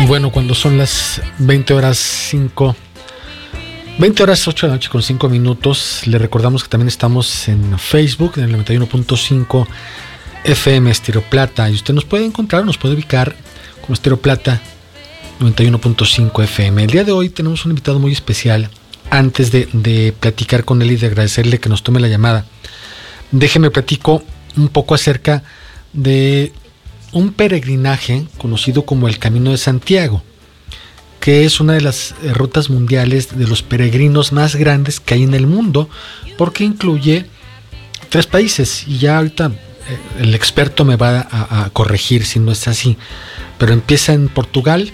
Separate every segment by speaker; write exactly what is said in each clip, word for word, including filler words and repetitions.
Speaker 1: Bueno, cuando son las veinte horas cinco, veinte horas ocho de la noche con cinco minutos, le recordamos que también estamos en Facebook, en el noventa y uno punto cinco F M Estéreo Plata, y usted nos puede encontrar, nos puede ubicar como Estéreo Plata noventa y uno punto cinco F M. El día de hoy tenemos un invitado muy especial. Antes de, de platicar con él y de agradecerle que nos tome la llamada, déjeme platico un poco acerca de un peregrinaje conocido como el Camino de Santiago, que es una de las rutas mundiales de los peregrinos más grandes que hay en el mundo, porque incluye tres países, y ya ahorita el experto me va a, a corregir si no es así, pero empieza en Portugal,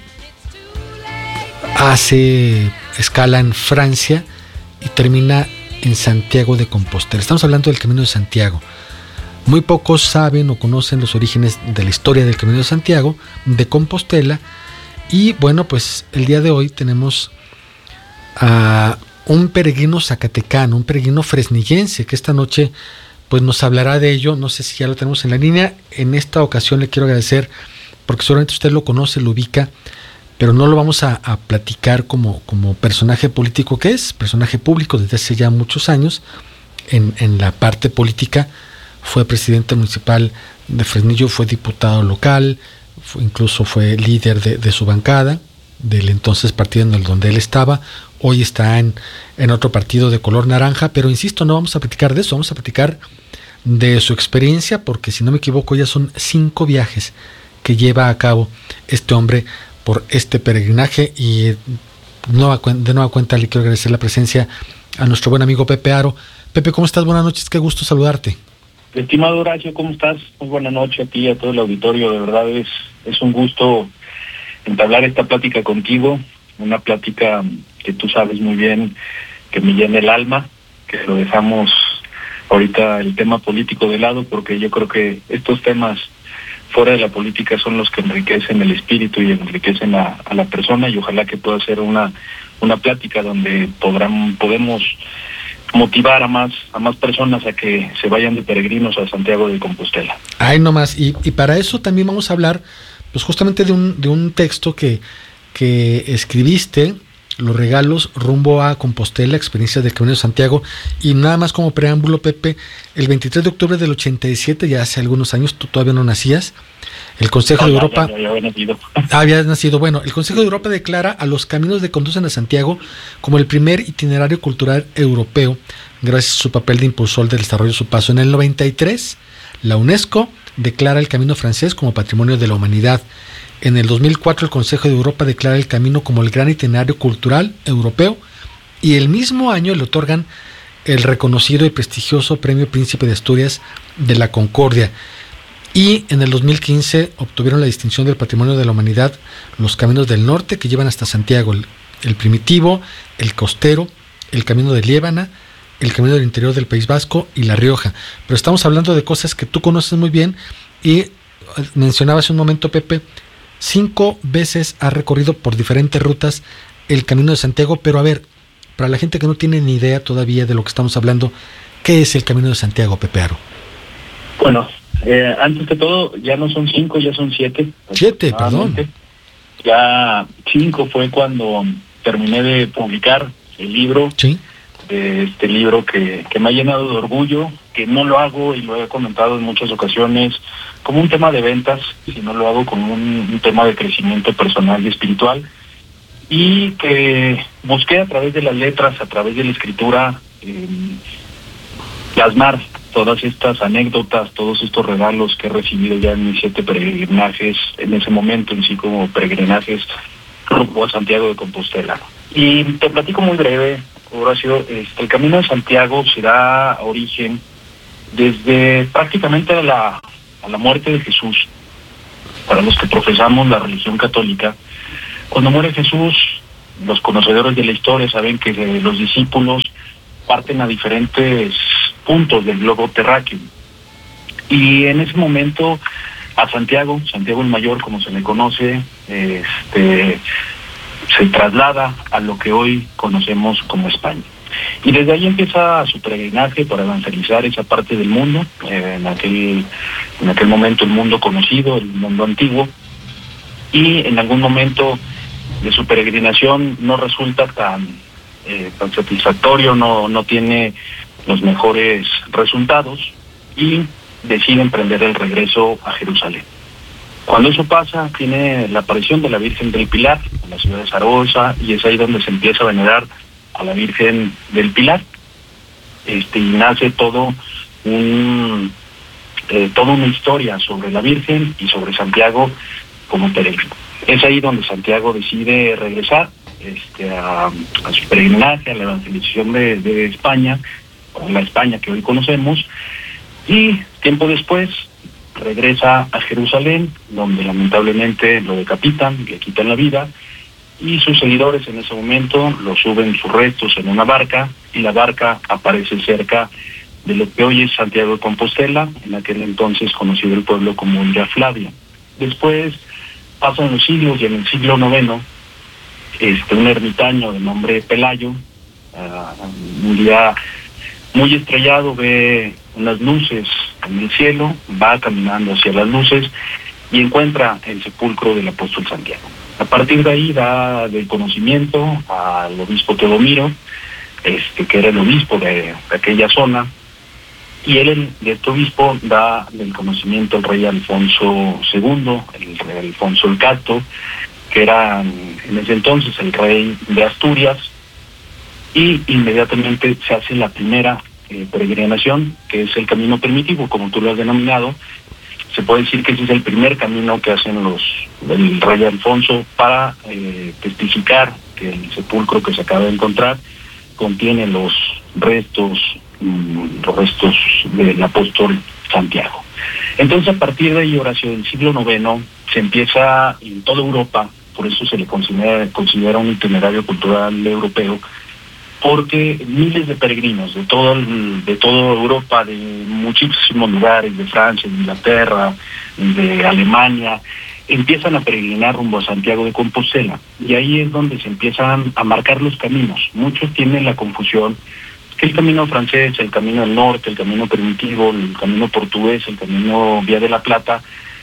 Speaker 1: hace escala en Francia y termina en Santiago de Compostela. Estamos hablando del Camino de Santiago. Muy pocos saben o conocen los orígenes de la historia del Camino de Santiago de Compostela, y bueno, pues el día de hoy tenemos a un peregrino zacatecano, un peregrino fresnillense, que esta noche pues nos hablará de ello. No sé si ya lo tenemos en la línea. En esta ocasión le quiero agradecer, porque seguramente usted lo conoce, lo ubica, pero no lo vamos a, a platicar como, como personaje político que es, personaje público desde hace ya muchos años en, en la parte política. Fue presidente municipal de Fresnillo, fue diputado local, fue, incluso fue líder de, de su bancada, del entonces partido en el donde él estaba. Hoy está en, en otro partido de color naranja, pero insisto, no vamos a platicar de eso, vamos a platicar de su experiencia, porque si no me equivoco ya son cinco viajes que lleva a cabo este hombre por este peregrinaje. Y de nueva, de nueva cuenta le quiero agradecer la presencia a nuestro buen amigo Pepe Aro. Pepe, ¿cómo estás? Buenas noches, qué gusto saludarte.
Speaker 2: Estimado Horacio, ¿cómo estás? Muy buena noche a ti y a todo el auditorio. De verdad es, es un gusto entablar esta plática contigo, una plática que tú sabes muy bien que me llena el alma, que lo dejamos ahorita el tema político de lado, porque yo creo que estos temas fuera de la política son los que enriquecen el espíritu y enriquecen a, a la persona, y ojalá que pueda ser una una plática donde podrán podemos motivar a más a más personas a que se vayan de peregrinos a Santiago de Compostela.
Speaker 1: Ay, no más, y, y para eso también vamos a hablar pues justamente de un de un texto que, que escribiste, Los regalos rumbo a Compostela, experiencias del Camino de Santiago. Y nada más como preámbulo, Pepe, el veintitrés de octubre del ochenta y siete, ya hace algunos años, tú todavía no nacías, el Consejo
Speaker 2: no,
Speaker 1: de
Speaker 2: ya,
Speaker 1: Europa...
Speaker 2: Ya, ya, ya había nacido.
Speaker 1: Ah, habías nacido. Bueno, el Consejo de Europa declara a los caminos que conducen a Santiago como el primer itinerario cultural europeo, gracias a su papel de impulsor del desarrollo de su paso. En el noventa y tres, la UNESCO declara el Camino francés como Patrimonio de la Humanidad. En el dos mil cuatro, el Consejo de Europa declara el camino como el gran itinerario cultural europeo, y el mismo año le otorgan el reconocido y prestigioso Premio Príncipe de Asturias de la Concordia. Y en el dos mil quince obtuvieron la distinción del Patrimonio de la Humanidad los caminos del norte que llevan hasta Santiago, el, el primitivo, el costero, el camino de Liébana, el camino del interior del País Vasco y La Rioja. Pero estamos hablando de cosas que tú conoces muy bien, y mencionaba hace un momento, Pepe, cinco veces ha recorrido por diferentes rutas el Camino de Santiago. Pero a ver, para la gente que no tiene ni idea todavía de lo que estamos hablando, ¿qué es el Camino de Santiago, Pepe Aro?
Speaker 2: Bueno, eh, antes de todo, ya no son cinco, ya son siete.
Speaker 1: Siete, perdón.
Speaker 2: Ya cinco fue cuando terminé de publicar el libro.
Speaker 1: Sí.
Speaker 2: De este libro que, que me ha llenado de orgullo, que no lo hago, y lo he comentado en muchas ocasiones, como un tema de ventas, sino lo hago como un, un tema de crecimiento personal y espiritual, y que busqué a través de las letras, a través de la escritura, eh, plasmar todas estas anécdotas, todos estos regalos que he recibido ya en mis siete peregrinajes, en ese momento en sí como peregrinajes rumbo a Santiago de Compostela. Y te platico muy breve, Horacio. Este, el Camino de Santiago se da origen desde prácticamente a la, a la muerte de Jesús. Para los que profesamos la religión católica, cuando muere Jesús, los conocedores de la historia saben que los discípulos parten a diferentes puntos del globo terráqueo. Y en ese momento a Santiago, Santiago el Mayor, como se le conoce, este, se traslada a lo que hoy conocemos como España. Y desde ahí empieza su peregrinaje para evangelizar esa parte del mundo, eh, en aquel en aquel momento el mundo conocido, el mundo antiguo. y en algún momento de su peregrinación no resulta tan, eh, tan satisfactorio, no, no tiene los mejores resultados y decide emprender el regreso a Jerusalén. Cuando eso pasa, tiene la aparición de la Virgen del Pilar en la ciudad de Zaragoza, y es ahí donde se empieza a venerar a la Virgen del Pilar, este, y nace todo un, eh, toda una historia sobre la Virgen y sobre Santiago como peregrino. Es ahí donde Santiago decide regresar este, a, a su peregrinaje, a la evangelización de, de España, o la España que hoy conocemos, y tiempo después regresa a Jerusalén, donde lamentablemente lo decapitan, le quitan la vida, y sus seguidores en ese momento lo suben sus restos en una barca, y la barca aparece cerca de lo que hoy es Santiago de Compostela, en aquel entonces conocido el pueblo como Villa Flavia. Después pasan los siglos, y en el siglo noveno, este, un ermitaño de nombre Pelayo, uh, un día muy estrellado, ve unas luces en el cielo, va caminando hacia las luces y encuentra el sepulcro del apóstol Santiago. A partir de ahí da del conocimiento al obispo Teodomiro, este, que era el obispo de, de aquella zona, y él, de este obispo, da del conocimiento al rey Alfonso segundo, el rey Alfonso el Casto, que era en ese entonces el rey de Asturias, y inmediatamente se hace la primera eh, peregrinación, que es el camino primitivo, como tú lo has denominado. Se puede decir que ese es el primer camino que hacen los el rey Alfonso para eh, testificar que el sepulcro que se acaba de encontrar contiene los restos, mmm, los restos del apóstol Santiago. Entonces, a partir de ahí, Horacio, del siglo noveno, se empieza en toda Europa, por eso se le considera, considera un itinerario cultural europeo, porque miles de peregrinos de todo el, de toda Europa, de muchísimos lugares, de Francia, de Inglaterra, de Alemania, empiezan a peregrinar rumbo a Santiago de Compostela, y ahí es donde se empiezan a marcar los caminos. Muchos tienen la confusión que el camino francés, el camino del norte, el camino primitivo, el camino portugués, el camino Vía de la Plata,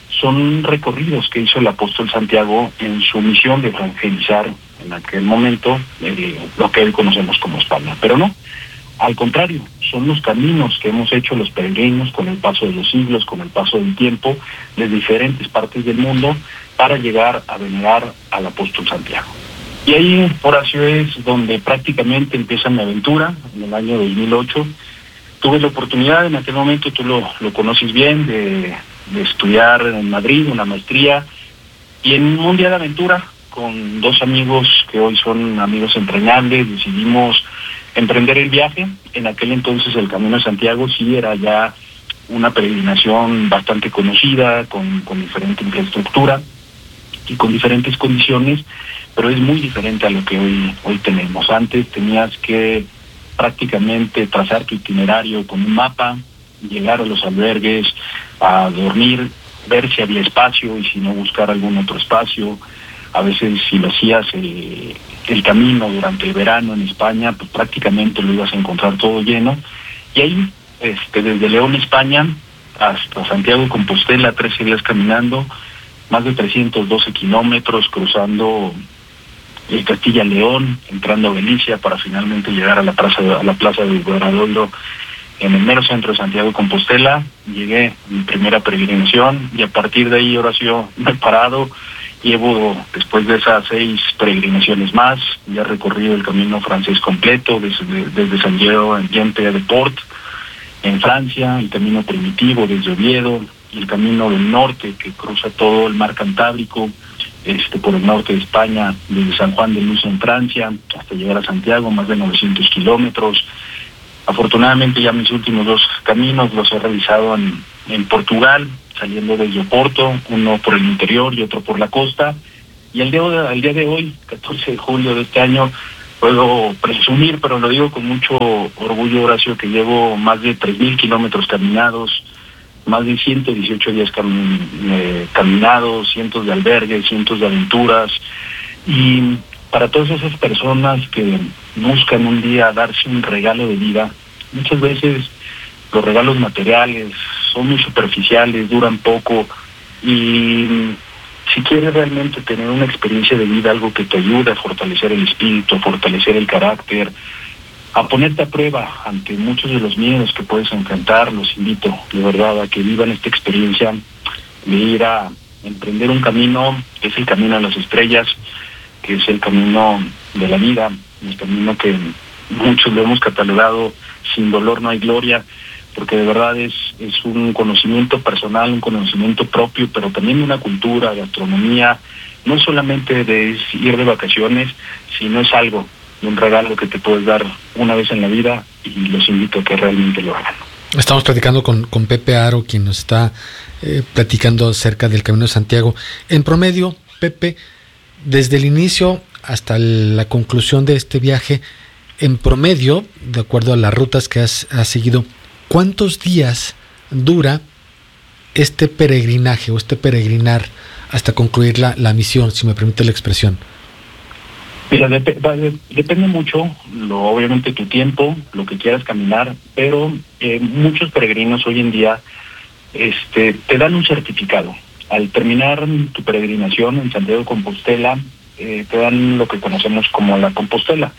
Speaker 2: son recorridos que hizo el apóstol Santiago en su misión de evangelizar en aquel momento eh, lo que hoy conocemos como España. Pero no, al contrario, son los caminos que hemos hecho los peregrinos con el paso de los siglos, con el paso del tiempo, de diferentes partes del mundo, para llegar a venerar al apóstol Santiago. Y ahí, Horacio, es donde prácticamente empieza mi aventura, en el año dos mil ocho. Tuve la oportunidad, en aquel momento, tú lo, lo conoces bien, de, de estudiar en Madrid una maestría, y en un día de aventura, con dos amigos que hoy son amigos entrañables, decidimos emprender el viaje. En aquel entonces el Camino de Santiago sí era ya una peregrinación bastante conocida, con, con diferente infraestructura y con diferentes condiciones, pero es muy diferente a lo que hoy, hoy tenemos. Antes tenías que prácticamente trazar tu itinerario con un mapa, llegar a los albergues, a dormir, ver si había espacio y si no, buscar algún otro espacio. A veces, si lo hacías el, el camino durante el verano en España, pues prácticamente lo ibas a encontrar todo lleno. Y ahí, este, desde León, España, hasta Santiago de Compostela, trece días caminando, más de trescientos doce kilómetros, cruzando el Castilla-León, entrando a Galicia para finalmente llegar a la plaza de, a la plaza de Obradoiro, en el mero centro de Santiago de Compostela. Llegué a mi primera peregrinación, y a partir de ahí, Horacio, no he parado. Llevo, después de esas seis peregrinaciones más, ya he recorrido el camino francés completo, desde, desde San Diego en Jean-Pierre-de-Port, en Francia, el camino primitivo desde Oviedo, y el camino del norte que cruza todo el mar Cantábrico, este, por el norte de España, desde San Juan de Luz en Francia, hasta llegar a Santiago, más de novecientos kilómetros. Afortunadamente ya mis últimos dos caminos los he realizado en, en Portugal, saliendo desde Oporto, uno por el interior y otro por la costa. Y al día, de, al día de hoy, catorce de julio de este año, puedo presumir, pero lo digo con mucho orgullo, Horacio, que llevo más de tres mil kilómetros caminados, más de ciento dieciocho días cam, eh, caminados, cientos de albergues, cientos de aventuras. Y para todas esas personas que buscan un día darse un regalo de vida, muchas veces los regalos materiales son muy superficiales, duran poco, y si quieres realmente tener una experiencia de vida, algo que te ayude a fortalecer el espíritu, a fortalecer el carácter, a ponerte a prueba ante muchos de los miedos que puedes enfrentar, los invito de verdad a que vivan esta experiencia de ir a emprender un camino que es el camino a las estrellas, que es el camino de la vida, el camino que muchos lo hemos catalogado: sin dolor no hay gloria, porque de verdad es, es un conocimiento personal, un conocimiento propio, pero también de una cultura, gastronomía. No es solamente de ir de vacaciones, sino es algo, un regalo que te puedes dar una vez en la vida, y los invito a que realmente lo hagan.
Speaker 1: Estamos platicando con, con Pepe Aro, quien nos está eh, platicando acerca del Camino de Santiago. En promedio, Pepe, desde el inicio hasta la conclusión de este viaje, en promedio, de acuerdo a las rutas que has, has seguido, ¿cuántos días dura este peregrinaje o este peregrinar hasta concluir la, la misión, si me permite la expresión?
Speaker 2: Mira, dep- de- depende mucho, lo, obviamente, tu tiempo, lo que quieras caminar, pero eh, muchos peregrinos hoy en día este, te dan un certificado. Al terminar tu peregrinación en Santiago de Compostela, eh, te dan lo que conocemos como la Compostela.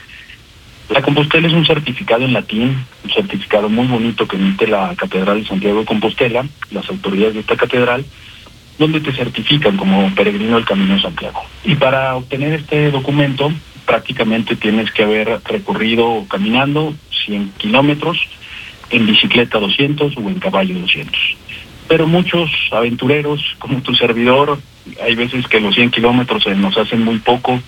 Speaker 2: La Compostela es un certificado en latín, un certificado muy bonito que emite la Catedral de Santiago de Compostela, las autoridades de esta catedral, donde te certifican como peregrino del Camino de Santiago. Y para obtener este documento, prácticamente tienes que haber recorrido caminando cien kilómetros, en bicicleta doscientos o en caballo doscientos. Pero muchos aventureros, como tu servidor, hay veces que los cien kilómetros se nos hacen muy poco,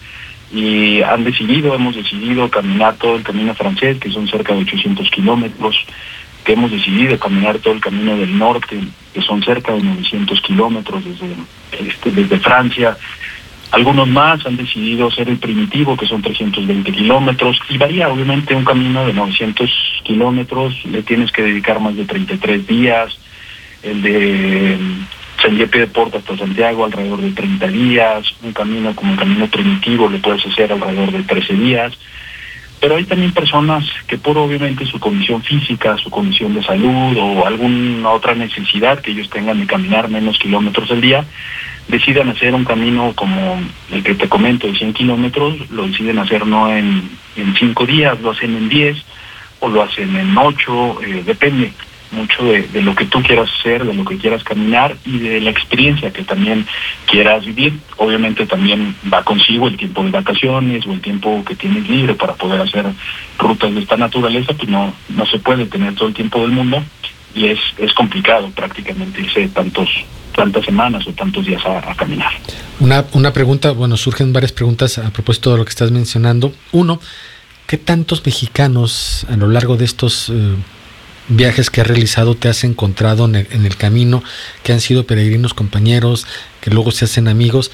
Speaker 2: y han decidido, hemos decidido caminar todo el camino francés, que son cerca de ochocientos kilómetros, que hemos decidido caminar todo el camino del norte, que son cerca de novecientos kilómetros desde, este, desde Francia. Algunos más han decidido hacer el primitivo, que son trescientos veinte kilómetros, y varía. Obviamente un camino de novecientos kilómetros le tienes que dedicar más de treinta y tres días, el de San Jepe de Porto hasta Santiago alrededor de treinta días, un camino como el camino primitivo le puedes hacer alrededor de trece días. Pero hay también personas que, por obviamente su condición física, su condición de salud o alguna otra necesidad que ellos tengan de caminar menos kilómetros al día, deciden hacer un camino como el que te comento de cien kilómetros, lo deciden hacer no en, en cinco días, lo hacen en diez o lo hacen en ocho, eh, depende mucho de, de lo que tú quieras hacer, de lo que quieras caminar y de la experiencia que también quieras vivir. Obviamente también va consigo el tiempo de vacaciones o el tiempo que tienes libre para poder hacer rutas de esta naturaleza, pues no, no se puede tener todo el tiempo del mundo y es, es complicado prácticamente irse tantos, tantas semanas o tantos días a, a caminar.
Speaker 1: Una, una pregunta, bueno, surgen varias preguntas a propósito de lo que estás mencionando. Uno, ¿qué tantos mexicanos a lo largo de estos eh, viajes que has realizado te has encontrado en el, en el camino, que han sido peregrinos, compañeros, que luego se hacen amigos?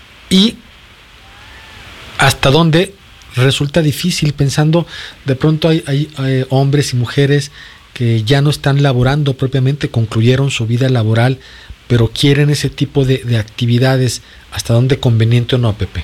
Speaker 1: Y hasta dónde resulta difícil, pensando de pronto hay, hay, hay hombres y mujeres que ya no están laborando propiamente, concluyeron su vida laboral, pero quieren ese tipo de, de actividades. ¿Hasta dónde conveniente o no, Pepe?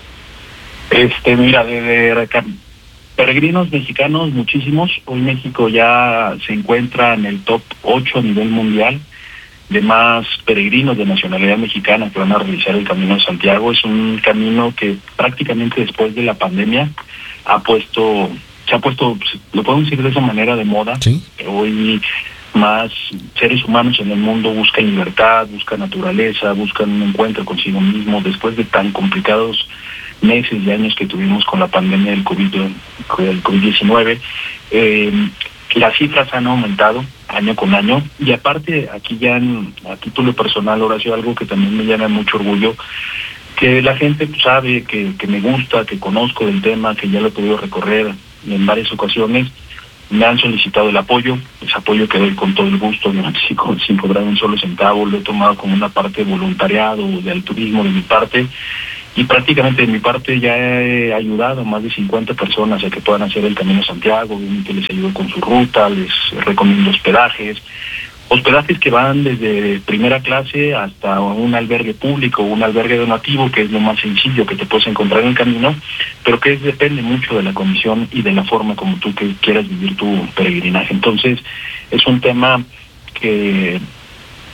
Speaker 2: Este, mira, de, de peregrinos mexicanos, muchísimos. Hoy México ya se encuentra en el top ocho a nivel mundial de más peregrinos de nacionalidad mexicana que van a realizar el Camino de Santiago. Es un camino que prácticamente después de la pandemia ha puesto, se ha puesto, lo podemos decir de esa manera, de moda.
Speaker 1: ¿Sí?
Speaker 2: Hoy más seres humanos en el mundo buscan libertad, buscan naturaleza, buscan un encuentro consigo mismo después de tan complicados meses y años que tuvimos con la pandemia del COVID, del COVID diecinueve. Eh, las cifras han aumentado año con año y aparte aquí ya en, a título personal, Horacio, algo que también me llena mucho orgullo, que la gente sabe que, que me gusta, que conozco del tema, que ya lo he podido recorrer en varias ocasiones, me han solicitado el apoyo, ese apoyo que doy con todo el gusto, no, sin, sin cobrar un solo centavo, lo he tomado como una parte de voluntariado, de altruismo de mi parte. Y prácticamente de mi parte ya he ayudado a más de cincuenta personas a que puedan hacer el Camino de Santiago. Obviamente les ayudo con su ruta, les recomiendo hospedajes, hospedajes que van desde primera clase hasta un albergue público, un albergue donativo, que es lo más sencillo que te puedes encontrar en el camino, pero que es, depende mucho de la condición y de la forma como tú que quieras vivir tu peregrinaje. Entonces es un tema que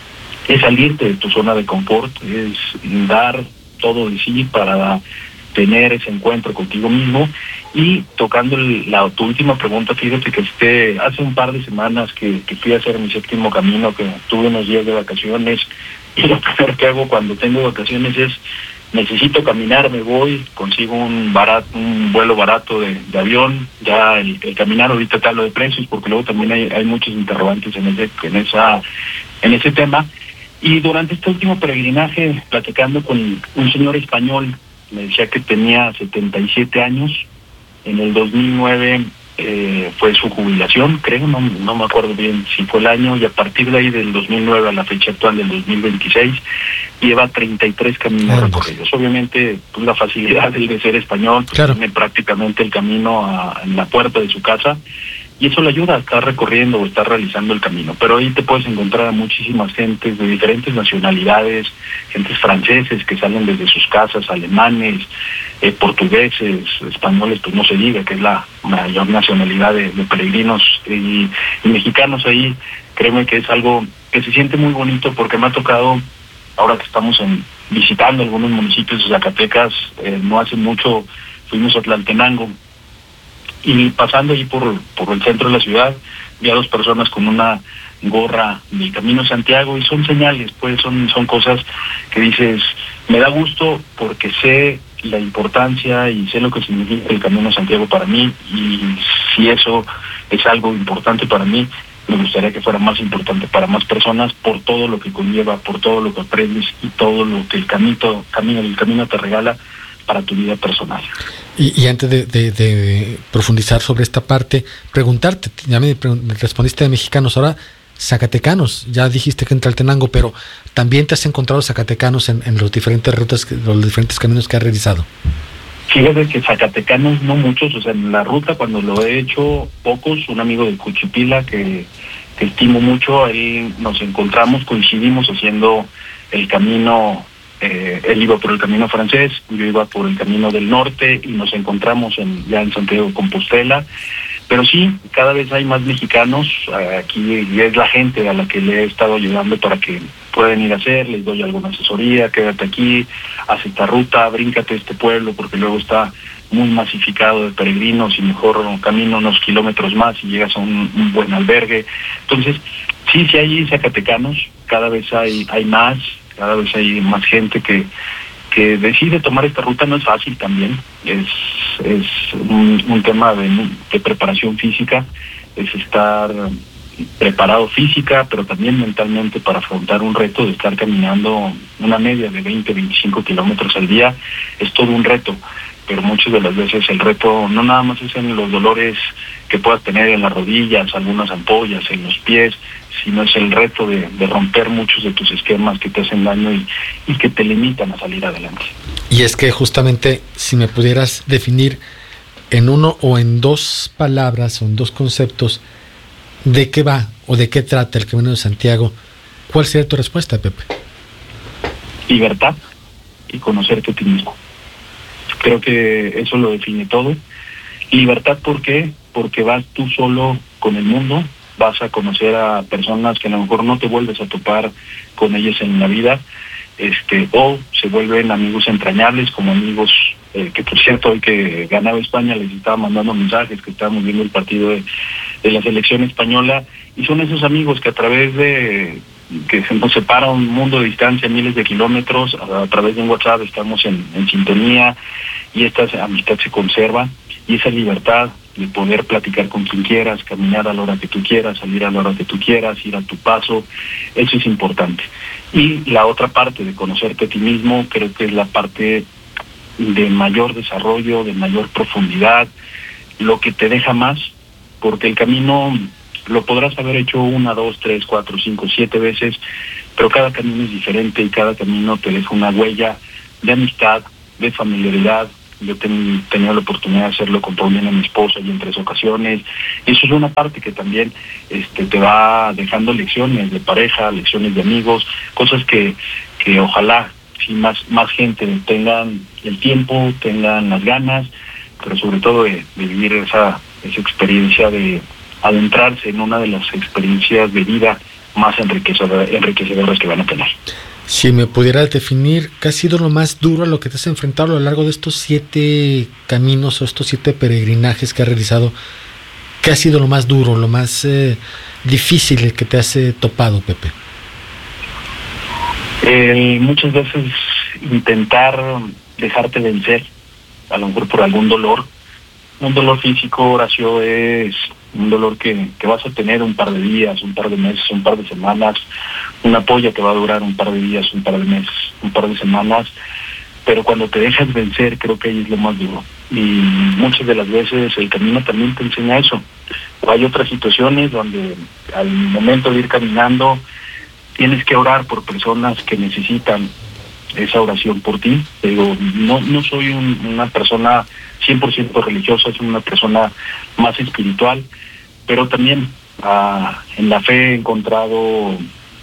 Speaker 2: es salirte de tu zona de confort, es dar todo de sí para tener ese encuentro contigo mismo. Y tocando el, la tu última pregunta, fíjate que este, hace un par de semanas que, que fui a hacer mi séptimo camino, que tuve unos días de vacaciones, y lo primero que hago cuando tengo vacaciones es, necesito caminar, me voy, consigo un barato, un vuelo barato de, de avión. Ya el, el caminar, ahorita te hablo de precios, porque luego también hay, hay muchos interrogantes en ese, en esa, en ese tema. Y durante este último peregrinaje, platicando con un señor español, me decía que tenía setenta y siete años, en el dos mil nueve eh, fue su jubilación, creo, no, no me acuerdo bien si fue el año, y a partir de ahí del dos mil nueve a la fecha actual del dos mil veintiséis, lleva treinta y tres caminos recorridos. Obviamente, pues la facilidad de ser español, pues, claro, tiene prácticamente el camino a, en la puerta de su casa, y eso le ayuda a estar recorriendo o estar realizando el camino. Pero ahí te puedes encontrar a muchísimas gentes de diferentes nacionalidades, gentes franceses que salen desde sus casas, alemanes, eh, portugueses, españoles, pues no se diga, que es la mayor nacionalidad de, de peregrinos, y, y mexicanos ahí. Créeme que es algo que se siente muy bonito, porque me ha tocado, ahora que estamos en, visitando algunos municipios de Zacatecas, eh, no hace mucho fuimos a Tlaltenango, y pasando ahí por, por el centro de la ciudad, vi a dos personas con una gorra del Camino de Santiago, y son señales, pues son, son cosas que dices, me da gusto porque sé la importancia y sé lo que significa el Camino de Santiago para mí, y si eso es algo importante para mí, me gustaría que fuera más importante para más personas, por todo lo que conlleva, por todo lo que aprendes y todo lo que el camino, camino, el camino te regala para tu vida personal.
Speaker 1: Y, y antes de, de, de profundizar sobre esta parte, preguntarte, ya me, me respondiste de mexicanos, ahora zacatecanos, ya dijiste que en Tlaltenango, pero también te has encontrado zacatecanos en, en los diferentes rutas, los diferentes caminos que has realizado.
Speaker 2: Fíjate que zacatecanos no muchos, o sea, en la ruta cuando lo he hecho, pocos. Un amigo de Cuchipila que, que estimo mucho, ahí nos encontramos, coincidimos haciendo el camino. Eh, él iba por el camino francés, yo iba por el camino del norte, y nos encontramos en, ya en Santiago de Compostela. Pero sí, cada vez hay más mexicanos aquí, y es la gente a la que le he estado ayudando para que puedan ir a hacer, les doy alguna asesoría, quédate aquí, haz esta ruta, bríncate este pueblo, porque luego está muy masificado de peregrinos, y mejor camino unos kilómetros más y llegas a un, un buen albergue. Entonces, sí, sí hay zacatecanos, cada vez hay, hay más, cada vez hay más gente que, que decide tomar esta ruta. No es fácil también, es, es un, un tema de, de preparación física, es estar preparado física, pero también mentalmente para afrontar un reto de estar caminando una media de veinte, veinticinco kilómetros al día. Es todo un reto, pero muchas de las veces el reto no nada más es en los dolores que puedas tener en las rodillas, algunas ampollas, en los pies, sino es el reto de, de romper muchos de tus esquemas que te hacen daño y, y que te limitan a salir adelante.
Speaker 1: Y es que justamente, si me pudieras definir en uno o en dos palabras o en dos conceptos de qué va o de qué trata el Camino de Santiago, ¿cuál sería tu respuesta, Pepe?
Speaker 2: Libertad y conocerte a ti mismo. Creo que eso lo define todo. Libertad, ¿por qué? Porque vas tú solo con el mundo, vas a conocer a personas que a lo mejor no te vuelves a topar con ellas en la vida, este, o se vuelven amigos entrañables, como amigos eh, que, por cierto, hoy que ganaba España les estaba mandando mensajes, que estábamos viendo el partido de, de la selección española, y son esos amigos que a través de que se nos separa un mundo de distancia, miles de kilómetros, a, a través de un WhatsApp estamos en, en sintonía, y esta amistad se conserva, y esa libertad de poder platicar con quien quieras, caminar a la hora que tú quieras, salir a la hora que tú quieras, ir a tu paso, eso es importante. Y la otra parte de conocerte a ti mismo, creo que es la parte de mayor desarrollo, de mayor profundidad, lo que te deja más, porque el camino lo podrás haber hecho una, dos, tres, cuatro, cinco, siete veces, pero cada camino es diferente y cada camino te deja una huella de amistad, de familiaridad. Yo he ten, tenido la oportunidad de hacerlo con Paulina, mi esposa, y en tres ocasiones. Eso es una parte que también este, te va dejando lecciones de pareja, lecciones de amigos, cosas que, que ojalá si más, más gente tengan el tiempo, tengan las ganas, pero sobre todo de, de vivir esa, esa experiencia de adentrarse en una de las experiencias de vida más enriquecedoras, enriquecedoras que van a tener.
Speaker 1: Si me pudieras definir, ¿qué ha sido lo más duro a lo que te has enfrentado a lo largo de estos siete caminos o estos siete peregrinajes que has realizado? ¿Qué ha sido lo más duro, lo más eh, difícil que te has eh, topado, Pepe?
Speaker 2: Eh, muchas veces intentar dejarte vencer, a lo mejor por algún dolor. Un dolor físico, Horacio, es un dolor que, que vas a tener un par de días, un par de meses, un par de semanas, una polla que va a durar un par de días, un par de meses, un par de semanas, pero cuando te dejas vencer creo que ahí es lo más duro. Y muchas de las veces el camino también te enseña eso. O hay otras situaciones donde al momento de ir caminando tienes que orar por personas que necesitan esa oración por ti. Pero no, no soy un, una persona cien por ciento religiosa, soy una persona más espiritual, pero también ah, en la fe he encontrado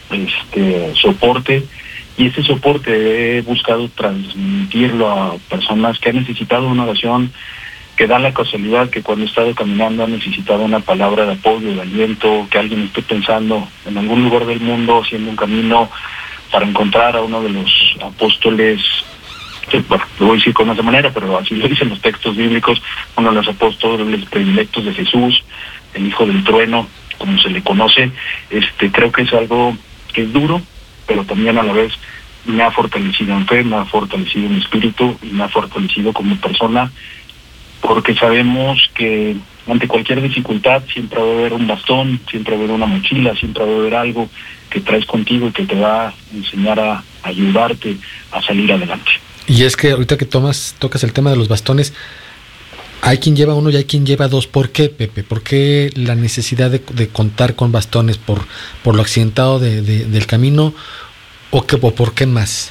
Speaker 2: este soporte, y ese soporte he buscado transmitirlo a personas que han necesitado una oración, que da la casualidad que cuando he estado caminando han necesitado una palabra de apoyo, de aliento, que alguien esté pensando en algún lugar del mundo haciendo un camino para encontrar a uno de los apóstoles, que, bueno, lo voy a decir con esa manera, pero así lo dicen los textos bíblicos, uno de los apóstoles predilectos de Jesús, el hijo del trueno, como se le conoce. Este, creo que es algo que es duro, pero también a la vez me ha fortalecido en fe, me ha fortalecido en espíritu y me ha fortalecido como persona, porque sabemos que ante cualquier dificultad siempre va a haber un bastón, siempre va a haber una mochila, siempre va a haber algo que traes contigo y que te va a enseñar a ayudarte a salir adelante.
Speaker 1: Y es que ahorita que tomas, tocas el tema de los bastones, hay quien lleva uno y hay quien lleva dos. ¿Por qué, Pepe? ¿Por qué la necesidad de, de contar con bastones? ¿Por, por lo accidentado de, de, del camino o, qué, o por qué más?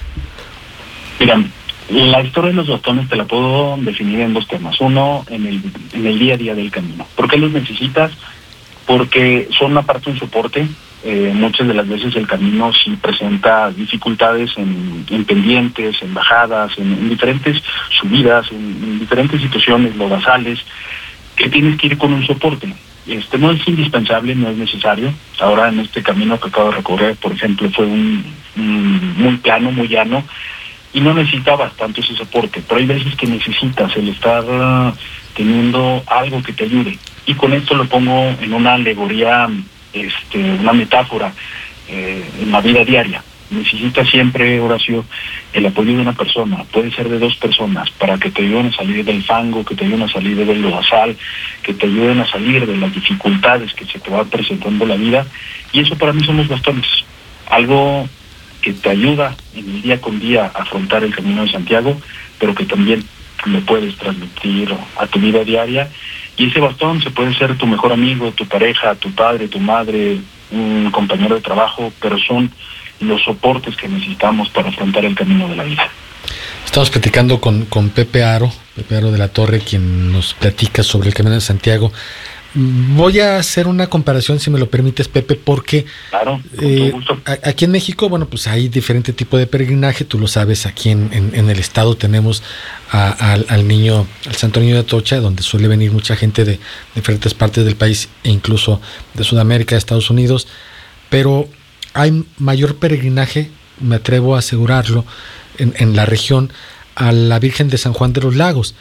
Speaker 2: Mira, la historia de los bastones te la puedo definir en dos temas. Uno, en el, en el día a día del camino. ¿Por qué los necesitas? Porque son aparte un soporte. Eh, muchas de las veces el camino sí presenta dificultades en, en pendientes, en bajadas, en, en diferentes subidas, en, en diferentes situaciones lodazales, que tienes que ir con un soporte. Este no es indispensable, no es necesario. Ahora en este camino que acabo de recorrer, por ejemplo, fue un, un muy plano, muy llano, y no necesitabas tanto ese soporte, pero hay veces que necesitas el estar uh, teniendo algo que te ayude. Y con esto lo pongo en una alegoría, este, una metáfora eh, en la vida diaria. Necesitas siempre, Horacio, el apoyo de una persona, puede ser de dos personas, para que te ayuden a salir del fango, que te ayuden a salir del lodazal, que te ayuden a salir de las dificultades que se te va presentando la vida. Y eso para mí son los bastones, algo que te ayuda en el día con día a afrontar el Camino de Santiago, pero que también lo puedes transmitir a tu vida diaria. Y ese bastón se puede ser tu mejor amigo, tu pareja, tu padre, tu madre, un compañero de trabajo, pero son los soportes que necesitamos para afrontar el camino de la vida.
Speaker 1: Estamos platicando con, con Pepe Aro, Pepe Aro de la Torre, quien nos platica sobre el Camino de Santiago. Voy a hacer una comparación, si me lo permites, Pepe, porque
Speaker 2: claro,
Speaker 1: eh, aquí en México, bueno, pues hay diferente tipo de peregrinaje, tú lo sabes, aquí en, en, en el estado tenemos a, a, al niño, al Santo Niño de Atocha, donde suele venir mucha gente de diferentes partes del país e incluso de Sudamérica, de Estados Unidos, pero hay mayor peregrinaje, me atrevo a asegurarlo, en, en la región, a la Virgen de San Juan de los Lagos.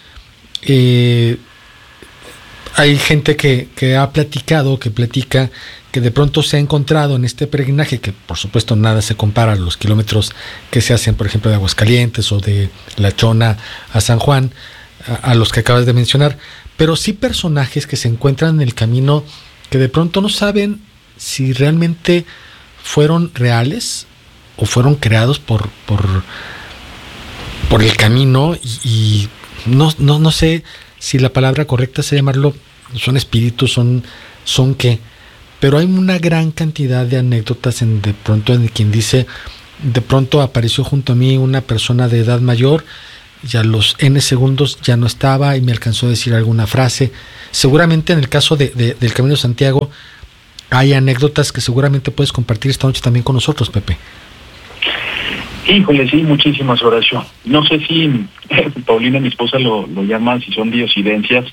Speaker 1: Eh, Hay gente que, que ha platicado, que platica, que de pronto se ha encontrado en este peregrinaje, que por supuesto nada se compara a los kilómetros que se hacen, por ejemplo, de Aguascalientes o de La Chona a San Juan, a, a los que acabas de mencionar, pero sí personajes que se encuentran en el camino que de pronto no saben si realmente fueron reales o fueron creados por, por, por el camino y, y no, no, no sé si la palabra correcta es llamarlo, son espíritus, son, son qué, pero hay una gran cantidad de anécdotas en de pronto en quien dice, de pronto apareció junto a mí una persona de edad mayor, y a los N segundos ya no estaba y me alcanzó a decir alguna frase. Seguramente en el caso de, de, del Camino de Santiago hay anécdotas que seguramente puedes compartir esta noche también con nosotros, Pepe.
Speaker 2: Híjole, sí, muchísimas, Horacio. No sé si eh, Paulina, mi esposa, lo, lo llama, si son diosidencias,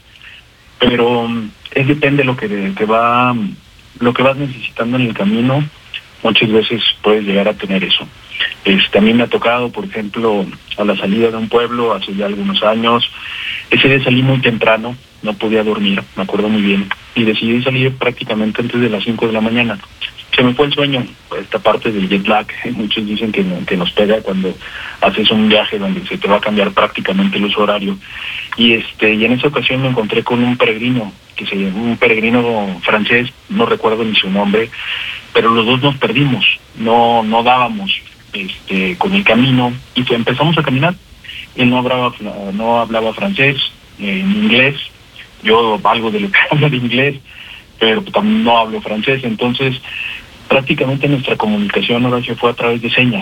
Speaker 2: pero es depende de lo que te va, lo que vas necesitando en el camino. muchas veces puedes llegar a tener eso. Este, a mí me ha tocado, por ejemplo, a la salida de un pueblo hace ya algunos años. Ese día salí muy temprano, no podía dormir, me acuerdo muy bien, y decidí salir prácticamente antes de las cinco de la mañana. Se me fue el sueño, esta parte del jet lag, muchos dicen que, que nos pega cuando haces un viaje donde se te va a cambiar prácticamente el uso horario. Y este y en esa ocasión me encontré con un peregrino, que se un peregrino francés, no recuerdo ni su nombre, pero los dos nos perdimos, no no dábamos este con el camino y pues empezamos a caminar. Él no hablaba no hablaba francés, eh, ni inglés, yo algo de lo que hablo de inglés, pero también no hablo francés, entonces prácticamente nuestra comunicación ahora se fue a través de señas.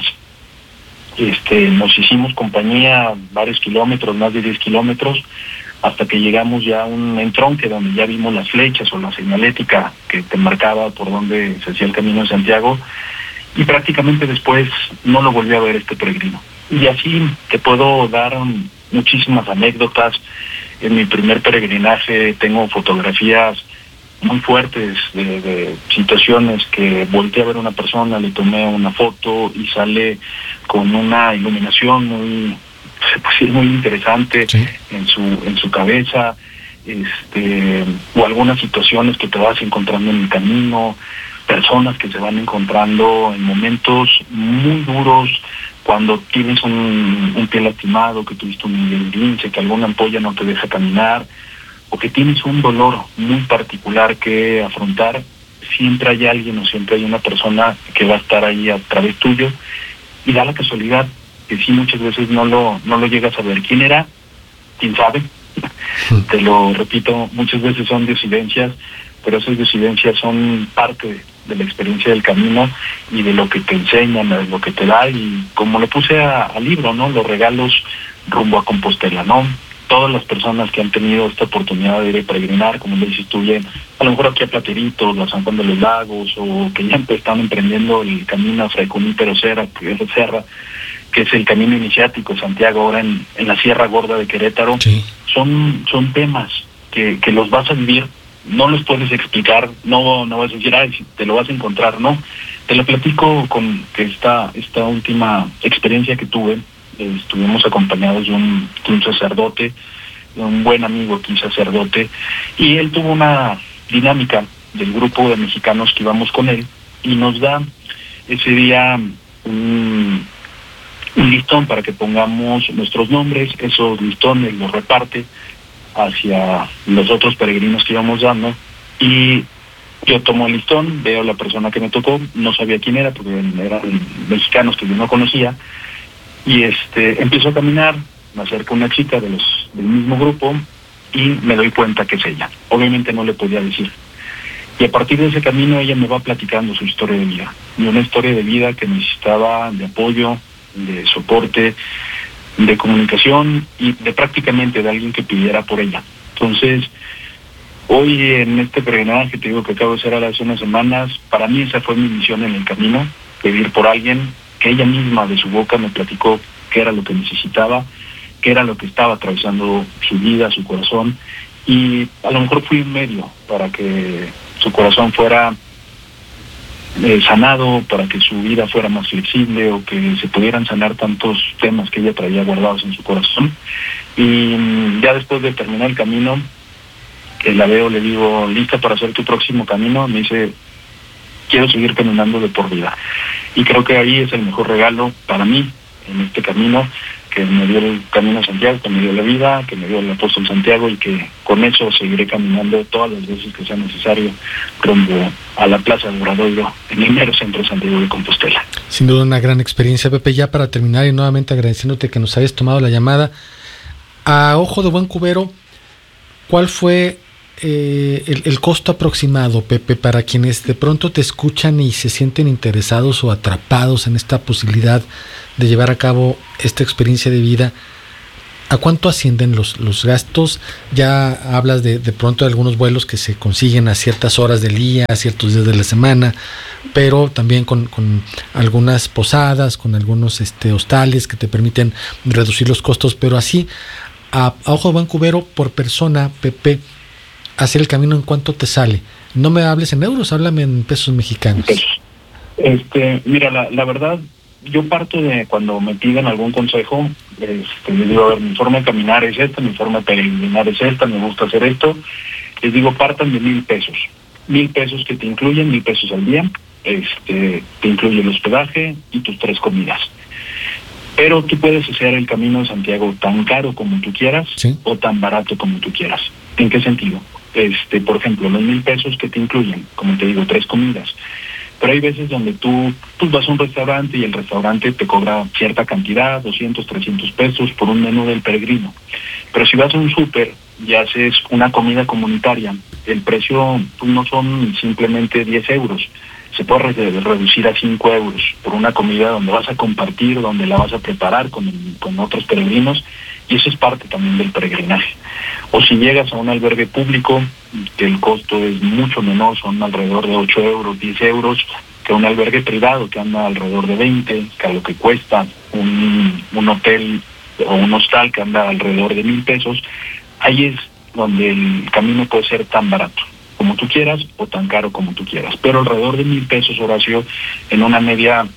Speaker 2: Este, nos hicimos compañía varios kilómetros, más de diez kilómetros, hasta que llegamos ya a un entronque donde ya vimos las flechas o la señalética que te marcaba por donde se hacía el Camino de Santiago, y prácticamente después no lo volví a ver este peregrino. Y así te puedo dar um, muchísimas anécdotas. En mi primer peregrinaje tengo fotografías muy fuertes de, de situaciones que volteé a ver a una persona, le tomé una foto y sale con una iluminación muy, pues, muy interesante, sí, en su en su cabeza, este o algunas situaciones que te vas encontrando en el camino, personas que se van encontrando en momentos muy duros, cuando tienes un, un pie lastimado, que tuviste un esguince, que alguna ampolla no te deja caminar, o que tienes un dolor muy particular que afrontar, siempre hay alguien o siempre hay una persona que va a estar ahí a través tuyo, y da la casualidad que sí, muchas veces no lo no lo llegas a ver. ¿Quién era? ¿Quién sabe? Te lo repito, muchas veces son disidencias, pero esas disidencias son parte de la experiencia del camino y de lo que te enseñan, de lo que te da, y como le puse al libro, ¿no? Los regalos rumbo a Compostela, ¿no? Todas las personas que han tenido esta oportunidad de ir a peregrinar, como le dices tú bien, a lo mejor aquí a Plateritos, a San Juan de los Lagos, o que ya están emprendiendo el camino a Fray Junípero Serra, que es Serra, que es el camino iniciático Santiago, ahora en, en la Sierra Gorda de Querétaro, sí. son son temas que, que los vas a vivir, no los puedes explicar, no no vas a decir, ay, te lo vas a encontrar, no, te lo platico con que esta, esta última experiencia que tuve. Estuvimos acompañados de un, de un sacerdote, de un buen amigo aquí, sacerdote, y él tuvo una dinámica del grupo de mexicanos que íbamos con él, y nos da ese día un, un listón para que pongamos nuestros nombres. Esos listones los reparte hacia los otros peregrinos que íbamos dando, y yo tomo el listón, veo a la persona que me tocó, no sabía quién era porque eran mexicanos que yo no conocía, y este empiezo a caminar, me acerca una chica de los del mismo grupo y me doy cuenta que es ella. Obviamente no le podía decir. Y a partir de ese camino ella me va platicando su historia de vida. Y una historia de vida que necesitaba de apoyo, de soporte, de comunicación y de prácticamente de alguien que pidiera por ella. Entonces, hoy en este peregrinaje que te digo que acabo de hacer hace unas semanas, para mí esa fue mi misión en el camino, pedir por alguien, que ella misma de su boca me platicó qué era lo que necesitaba, qué era lo que estaba atravesando su vida, su corazón, y a lo mejor fui un medio para que su corazón fuera eh, sanado, para que su vida fuera más flexible, o que se pudieran sanar tantos temas que ella traía guardados en su corazón. Y ya después de terminar el camino, que la veo, le digo, ¿lista para hacer tu próximo camino? Me dice, quiero seguir caminando de por vida. Y creo que ahí es el mejor regalo para mí en este camino, que me dio el Camino de Santiago, que me dio la vida, que me dio el Apóstol Santiago, y que con eso seguiré caminando todas las veces que sea necesario rumbo a la Plaza del Obradoiro, en el mero centro de Santiago de Compostela.
Speaker 1: Sin duda una gran experiencia, Pepe. Ya para terminar, y nuevamente agradeciéndote que nos hayas tomado la llamada, a ojo de buen cubero, ¿cuál fue Eh, el, el costo aproximado, Pepe, para quienes de pronto te escuchan y se sienten interesados o atrapados en esta posibilidad de llevar a cabo esta experiencia de vida? ¿A cuánto ascienden los, los gastos? Ya hablas de, de pronto de algunos vuelos que se consiguen a ciertas horas del día, a ciertos días de la semana, pero también con, con algunas posadas, con algunos este, hostales que te permiten reducir los costos, pero así, a, a ojo de buen cubero por persona, Pepe, hacer el camino, ¿en cuánto te sale? No me hables en euros, háblame en pesos mexicanos.
Speaker 2: Pesos. Este, mira, la, la verdad, yo parto de cuando me piden algún consejo, este, les digo, a ver, mi forma de caminar es esta, mi forma de peregrinar es esta, me gusta hacer esto. Les digo, partan de mil pesos. Mil pesos que te incluyen, mil pesos al día, este, te incluye el hospedaje y tus tres comidas. Pero tú puedes hacer el Camino de Santiago tan caro como tú quieras, ¿sí?, o tan barato como tú quieras. ¿En qué sentido? Este, por ejemplo, los mil pesos que te incluyen, como te digo, tres comidas. Pero hay veces donde tú pues vas a un restaurante y el restaurante te cobra cierta cantidad, doscientos, trescientos pesos por un menú del peregrino. Pero si vas a un súper y haces una comida comunitaria, el precio pues, no son simplemente diez euros. Se puede re- reducir a cinco euros por una comida donde vas a compartir, donde la vas a preparar con, con otros peregrinos, y eso es parte también del peregrinaje. O si llegas a un albergue público, que el costo es mucho menor, son alrededor de ocho euros, diez euros, que un albergue privado que anda alrededor de veinte, que a lo que cuesta un, un hotel o un hostal que anda alrededor de mil pesos, ahí es donde el camino puede ser tan barato como tú quieras o tan caro como tú quieras, pero alrededor de mil pesos, Horacio, en una media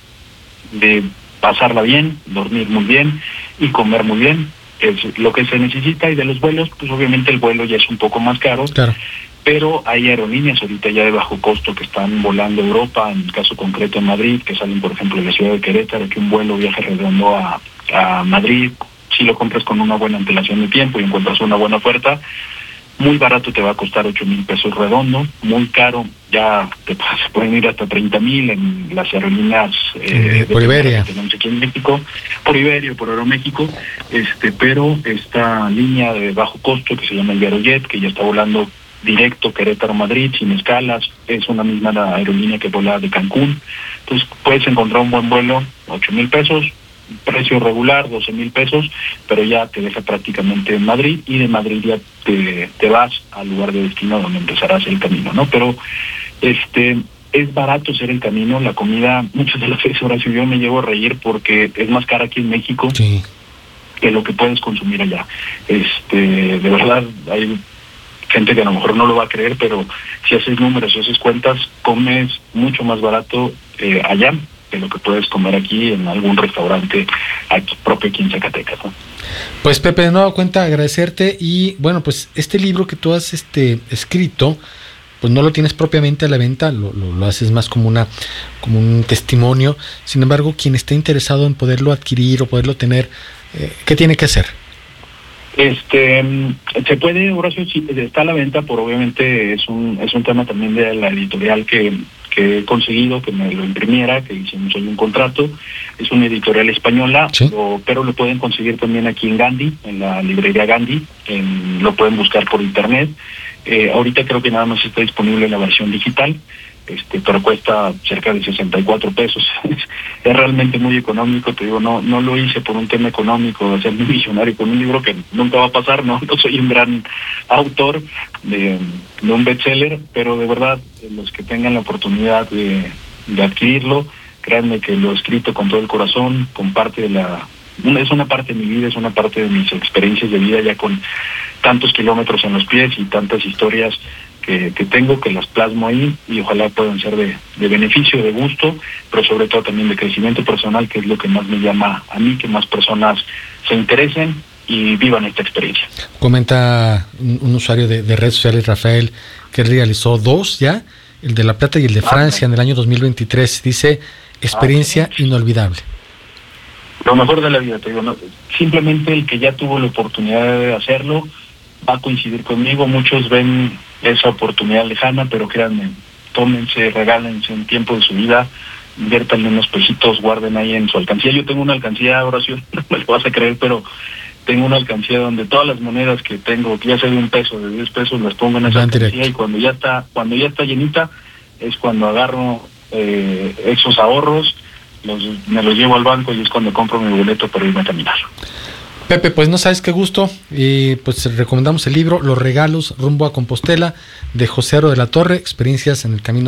Speaker 2: de pasarla bien, dormir muy bien y comer muy bien, es lo que se necesita. Y de los vuelos, pues obviamente el vuelo ya es un poco más caro,
Speaker 1: claro,
Speaker 2: pero hay aerolíneas ahorita ya de bajo costo que están volando a Europa, en el caso concreto en Madrid, que salen por ejemplo de la ciudad de Querétaro, que un vuelo viaje redondo a, a Madrid, si lo compras con una buena antelación de tiempo y encuentras una buena oferta, muy barato te va a costar ocho mil pesos redondo, muy caro, ya te se pueden ir hasta treinta mil en las aerolíneas
Speaker 1: eh, por Iberia,
Speaker 2: que tenemos aquí en México, por Iberia, por Aeroméxico, este, pero esta línea de bajo costo que se llama el Aerojet, que ya está volando directo Querétaro-Madrid sin escalas, es una misma aerolínea que vuela de Cancún, entonces puedes encontrar un buen vuelo, ocho mil pesos, precio regular, doce mil pesos, pero ya te deja prácticamente en Madrid, y de Madrid ya te, te vas al lugar de destino donde empezarás el camino, ¿no? Pero este es barato hacer el camino, la comida, muchas de las veces, Horacio, yo me llevo a reír porque es más cara aquí en México, sí, que lo que puedes consumir allá. Este, de verdad, hay gente que a lo mejor no lo va a creer, pero si haces números, si haces cuentas, comes mucho más barato eh, allá de lo que puedes comer aquí en algún restaurante aquí, propio aquí en Zacatecas, ¿no?
Speaker 1: Pues Pepe, de nueva cuenta agradecerte, y bueno, pues este libro que tú has este escrito, pues no lo tienes propiamente a la venta, lo, lo, lo haces más como una como un testimonio. Sin embargo, quien esté interesado en poderlo adquirir o poderlo tener, eh, ¿qué tiene que hacer?
Speaker 2: Este, se puede, Horacio, sí, está a la venta, por obviamente es un es un tema también de la editorial que, que he conseguido que me lo imprimiera, que hicimos hoy un contrato. Es una editorial española, ¿sí?, lo, pero lo pueden conseguir también aquí en Gandhi, en la librería Gandhi, en, lo pueden buscar por internet. Eh, ahorita creo que nada más está disponible en la versión digital, este, pero cuesta cerca de sesenta y cuatro pesos. Es realmente muy económico, te digo, no no lo hice por un tema económico, de hacerme millonario con un libro que nunca va a pasar, no no soy un gran autor de, de un bestseller, pero de verdad, los que tengan la oportunidad de, de adquirirlo, créanme que lo he escrito con todo el corazón, con parte de la... Una, es una parte de mi vida, es una parte de mis experiencias de vida, ya con tantos kilómetros en los pies y tantas historias que, que tengo, que las plasmo ahí, y ojalá puedan ser de, de beneficio, de gusto, pero sobre todo también de crecimiento personal, que es lo que más me llama a mí, que más personas se interesen y vivan esta experiencia.
Speaker 1: Comenta un, un usuario de, de redes sociales, Rafael, que realizó dos ya, el de La Plata y el de Francia, ah, en el año dos mil veintitrés. Dice, experiencia ah, inolvidable.
Speaker 2: Lo mejor de la vida, te digo, no, simplemente el que ya tuvo la oportunidad de hacerlo va a coincidir conmigo. Muchos ven esa oportunidad lejana, pero créanme, tómense, regálense un tiempo de su vida, inviértanle unos pesitos, guarden ahí en su alcancía. Yo tengo una alcancía, Horacio, no me lo vas a creer, pero tengo una alcancía donde todas las monedas que tengo, ya sea de un peso, de diez pesos, las pongo en esa alcancía, y cuando ya está, cuando ya está llenita, es cuando agarro eh, esos ahorros, Los, me los llevo al banco, y es cuando compro mi boleto para irme a caminar.
Speaker 1: Pepe, pues no sabes qué gusto, y pues recomendamos el libro Los regalos rumbo a Compostela, de José Aro de la Torre, experiencias en el camino